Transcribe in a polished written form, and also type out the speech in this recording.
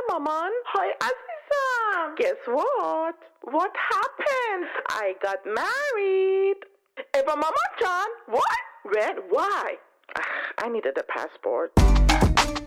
Maman. Hi, Aziza. Guess what? What happened? I got married. Eva Mama John, what? When? Why? I needed a passport.